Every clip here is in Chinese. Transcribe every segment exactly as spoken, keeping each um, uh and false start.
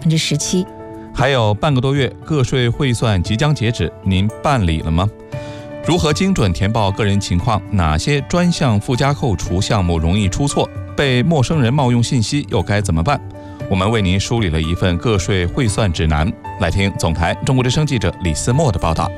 分之十七。 还有半个多月，个税汇算即将截止，您办理了吗？如何精准填报个人情况？哪些专项附加扣除项目容易出错？被陌生人冒用信息又该怎么办？我们为您梳理了一份个税汇算指南，来听总台中国之声记者李思墨的报道。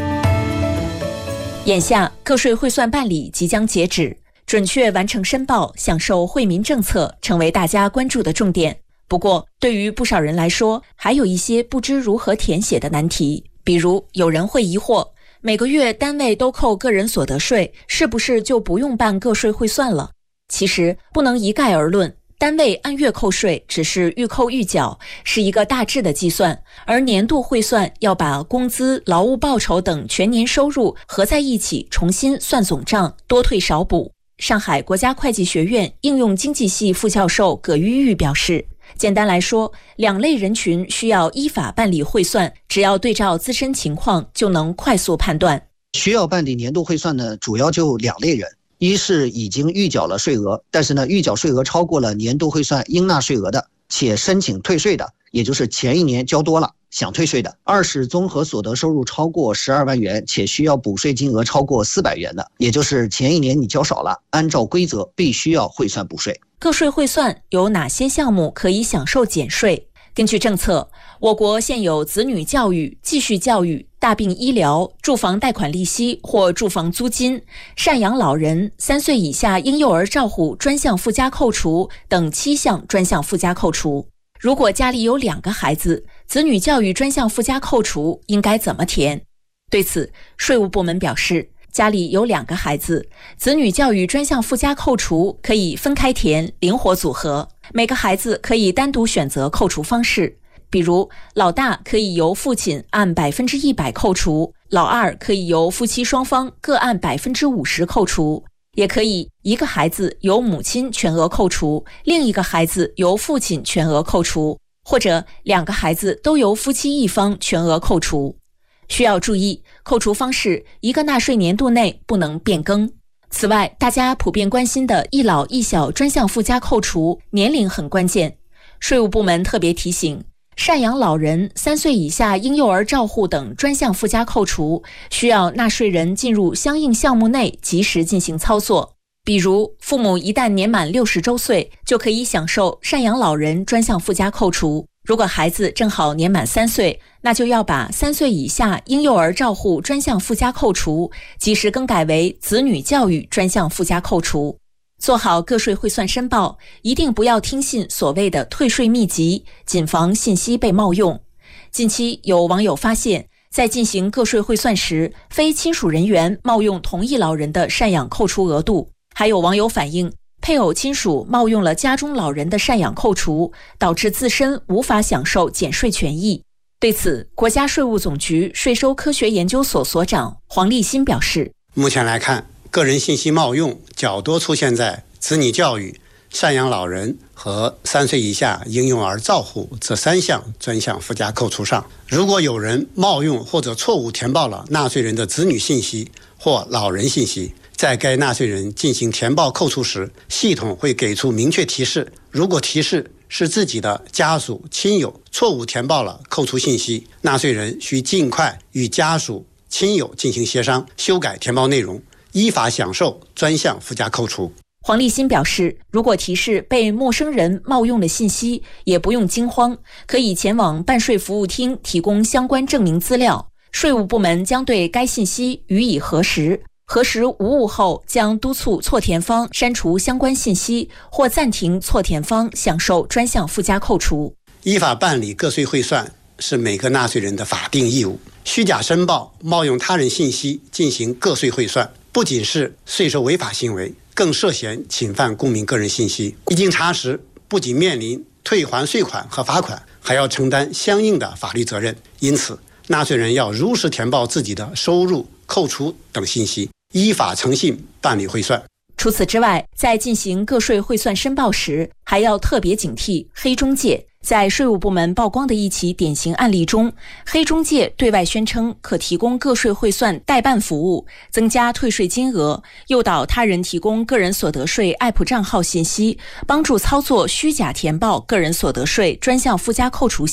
眼下个税汇算办理即将截止，准确完成申报，享受惠民政策成为大家关注的重点。不过，对于不少人来说，还有一些不知如何填写的难题。比如，有人会疑惑，每个月单位都扣个人所得税，是不是就不用办个税汇算了？其实，不能一概而论。单位按月扣税只是预扣预缴，是一个大致的计算，而年度汇算要把工资、劳务报酬等全年收入合在一起重新算总账，多退少补。上海国家会计学院应用经济系副教授葛玉玉表示，简单来说，两类人群需要依法办理汇算，只要对照自身情况就能快速判断。 需要办理年度汇算呢，主要就两类人。一是已经预缴了税额，但是呢，预缴税额超过了年度汇算应纳税额的，且申请退税的，也就是前一年交多了想退税的。二是综合所得收入超过十二万元，且需要补税金额超过四百元的，也就是前一年你交少了，按照规则必须要汇算补税。 个税汇算有哪些项目可以享受减税？根据政策，我国现有子女教育、继续教育、大病医疗、住房贷款利息或住房租金、赡养老人、三岁以下婴幼儿照护专项附加扣除等七项专项附加扣除。如果家里有两个孩子，子女教育专项附加扣除应该怎么填？对此，税务部门表示，家里有两个孩子，子女教育专项附加扣除可以分开填，灵活组合。每个孩子可以单独选择扣除方式，比如老大可以由父亲按百分之一百扣除，老二可以由夫妻双方各按百分之五十扣除，也可以一个孩子由母亲全额扣除，另一个孩子由父亲全额扣除，或者两个孩子都由夫妻一方全额扣除。需要注意，扣除方式一个纳税年度内不能变更。此外，大家普遍关心的一老一小专项附加扣除，年龄很关键。税务部门特别提醒，赡养老人、三岁以下婴幼儿照护等专项附加扣除，需要纳税人进入相应项目内及时进行操作。比如，父母一旦年满六十周岁，就可以享受赡养老人专项附加扣除。如果孩子正好年满三岁，那就要把三岁以下婴幼儿照护专项附加扣除及时更改为子女教育专项附加扣除。做好个税汇算申报，一定不要听信所谓的退税秘籍，谨防信息被冒用。近期有网友发现，在进行个税汇算时，非亲属人员冒用同一老人的赡养扣除额度，还有网友反映，配偶亲属冒用了家中老人的赡养扣除，导致自身无法享受减税权益。对此，国家税务总局税收科学研究所所长黄立新表示， 目前来看，个人信息冒用较多出现在子女教育、赡养老人和三岁以下婴幼儿照护这三项专项附加扣除上。如果有人冒用或者错误填报了纳税人的子女信息或老人信息，在该纳税人进行填报扣除时，系统会给出明确提示。如果提示是自己的家属、亲友错误填报了扣除信息，纳税人需尽快与家属、亲友进行协商，修改填报内容，依法享受专项附加扣除。 黄立新表示，如果提示被陌生人冒用的信息，也不用惊慌，可以前往办税服务厅提供相关证明资料，税务部门将对该信息予以核实。核实无误后，将督促错填方删除相关信息，或暂停错填方享受专项附加扣除。 依法办理个税汇算是每个纳税人的法定义务。虚假申报、冒用他人信息进行个税汇算，不仅是税收违法行为，更涉嫌侵犯公民个人信息。一经查实，不仅面临退还税款和罚款，还要承担相应的法律责任。因此，纳税人要如实填报自己的收入、扣除等信息，依法诚信办理汇算。 除此之外，在进行个税汇算申报时，还要特别警惕黑中介。在税务部门曝光的一起典型案例中，黑中介对外宣称可提供个税汇算代办服务，增加退税金额，诱导他人提供个人所得税 A P P 账号信息，帮助操作虚假填报个人所得税专项附加扣除